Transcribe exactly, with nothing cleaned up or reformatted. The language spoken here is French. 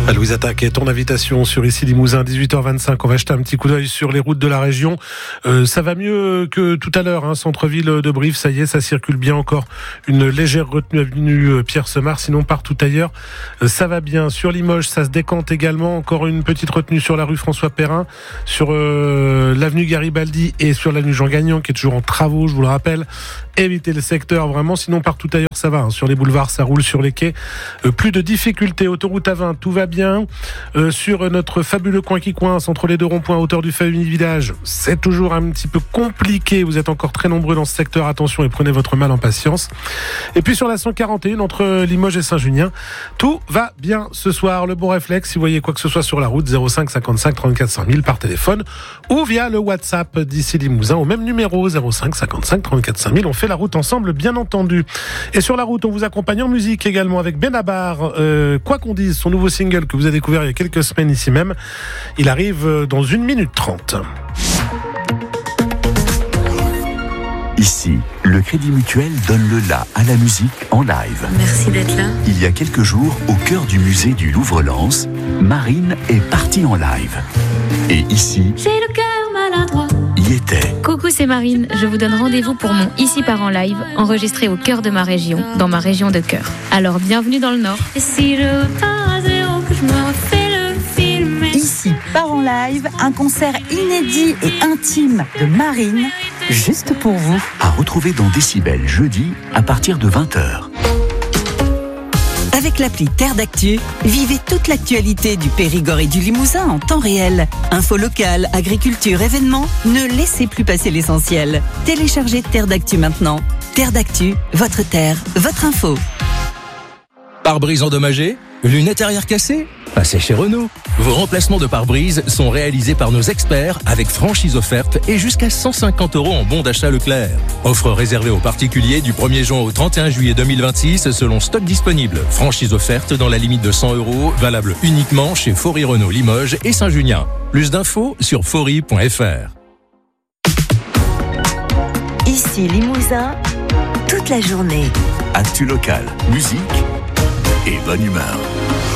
Louise Attaque est ton invitation sur Ici Limousin, dix-huit heures vingt-cinq. On va jeter un petit coup d'œil sur les routes de la région. Euh, ça va mieux que tout à l'heure, hein, centre-ville de Brive, ça y est, ça circule bien. Encore une légère retenue avenue Pierre-Semard, sinon partout ailleurs, euh, ça va bien. Sur Limoges, ça se décante également. Encore une petite retenue sur la rue François Perrin, sur euh, l'avenue Garibaldi et sur l'avenue Jean Gagnon, qui est toujours en travaux, je vous le rappelle. Évitez le secteur vraiment, sinon partout ailleurs ça va, hein. Sur les boulevards ça roule, sur les quais euh, plus de difficultés. Autoroute A vingt, tout va bien. euh, sur notre fabuleux coin qui coince entre les deux ronds-points à hauteur du Family Village, c'est toujours un petit peu compliqué. Vous êtes encore très nombreux dans ce secteur, attention et prenez votre mal en patience. Et puis sur la cent quarante et un entre Limoges et Saint-Junien, tout va bien ce soir. Le bon réflexe, si vous voyez quoi que ce soit sur la route, zéro cinq cinquante-cinq trente-quatre cent mille par téléphone ou via le WhatsApp d'Ici Limousin au même numéro, zéro cinq cinquante-cinq trente-quatre cent mille. On fait la route ensemble, bien entendu. Et sur la route, on vous accompagne en musique également avec Benabar. Euh, quoi qu'on dise, son nouveau single que vous avez découvert il y a quelques semaines ici même, il arrive dans une minute trente. Ici, le Crédit Mutuel donne le la à la musique en live. Merci d'être là. Il y a quelques jours, au cœur du musée du Louvre-Lens, Marine est partie en live. Et ici, j'ai le cœur maladroit. Y était. Coucou, c'est Marine. Je vous donne rendez-vous pour mon Ici part en live, enregistré au cœur de ma région, dans ma région de cœur. Alors, bienvenue dans le Nord. Et si je pars à zéro, que je me refais le film. Ici part en live, un concert inédit et intime de Marine, juste pour vous. À retrouver dans Décibel jeudi à partir de vingt heures. Avec l'appli Terre d'Actu, vivez toute l'actualité du Périgord et du Limousin en temps réel. Infos locales, agriculture, événements, ne laissez plus passer l'essentiel. Téléchargez Terre d'Actu maintenant. Terre d'Actu, votre terre, votre info. Pare-brise endommagé? Lunettes arrière cassées? Passez chez Renault. Vos remplacements de pare-brise sont réalisés par nos experts avec franchise offerte et jusqu'à cent cinquante euros en bon d'achat Leclerc. Offre réservée aux particuliers du premier juin au trente et un juillet deux mille vingt-six selon stock disponible. Franchise offerte dans la limite de cent euros, valable uniquement chez Faury Renault Limoges et Saint-Junien. Plus d'infos sur faury point f r. Ici Limousin, toute la journée. Actu local, musique et bonne humeur.